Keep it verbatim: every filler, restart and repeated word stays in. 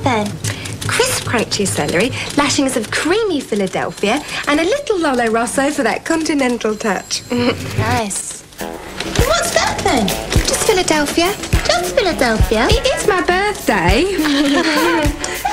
then? Crisp crunchy celery, lashings of creamy Philadelphia, and a little Lolo Rosso for that continental touch. Nice. What's that then? Just Philadelphia. Just Philadelphia? It is my birthday.